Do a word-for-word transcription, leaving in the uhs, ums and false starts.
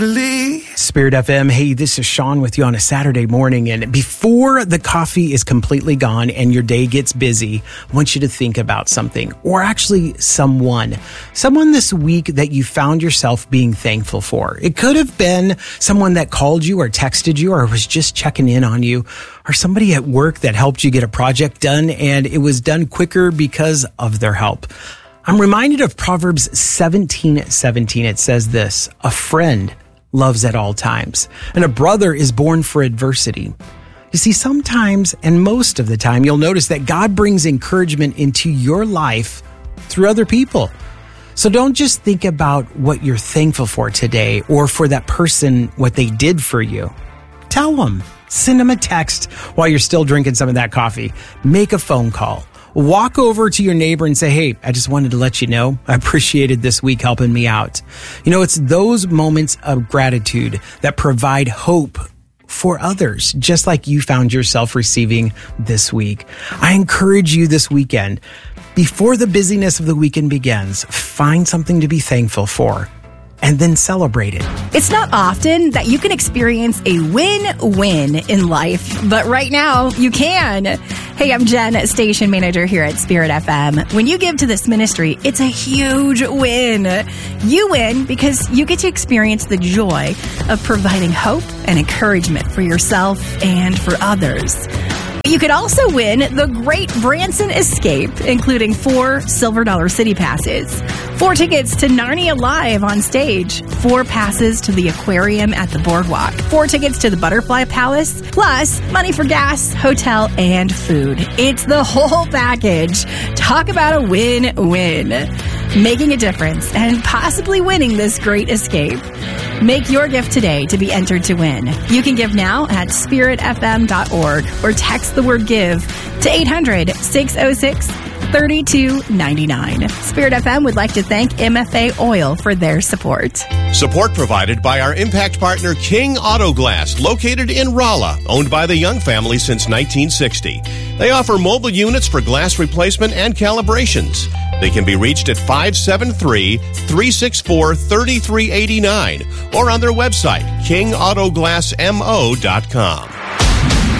Spirit F M. Hey, this is Sean with you on a Saturday morning. And before the coffee is completely gone and your day gets busy, I want you to think about something, or actually someone. Someone this week that you found yourself being thankful for. It could have been someone that called you or texted you or was just checking in on you, or somebody at work that helped you get a project done and it was done quicker because of their help. I'm reminded of Proverbs seventeen seventeen. It says this: a friend loves at all times, and a brother is born for adversity. You see, sometimes, and most of the time, you'll notice that God brings encouragement into your life through other people. So don't just think about what you're thankful for today or for that person, what they did for you. Tell them. Send them a text while you're still drinking some of that coffee. Make a phone call. Walk over to your neighbor and say, hey, I just wanted to let you know I appreciated this week helping me out. You know, it's those moments of gratitude that provide hope for others, just like you found yourself receiving this week. I encourage you this weekend, before the busyness of the weekend begins, find something to be thankful for and then celebrate it. It's not often that you can experience a win-win in life, but right now you can. Hey, I'm Jen, station manager here at Spirit F M. When you give to this ministry, it's a huge win. You win because you get to experience the joy of providing hope and encouragement for yourself and for others. You could also win the Great Branson Escape, including four Silver Dollar City passes, four tickets to Narnia Live on stage, four passes to the aquarium at the boardwalk, four tickets to the Butterfly Palace, plus money for gas, hotel, and food. It's the whole package. Talk about a win-win. Making a difference and possibly winning this great escape. Make your gift today to be entered to win. You can give now at spirit f m dot org or text the word GIVE to eight hundred, six oh six, three two nine nine. Spirit F M would like to thank M F A Oil for their support. Support provided by our impact partner King Auto Glass, located in Rolla, owned by the Young family since nineteen sixty. They offer mobile units for glass replacement and calibrations. They can be reached at five seven three, three six four, three three eight nine or on their website, king auto glass mo dot com.